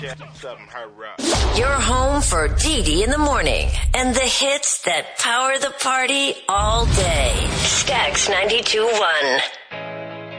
Your home for Dee Dee in the morning and the hits that power the party all day. Stax 92.1.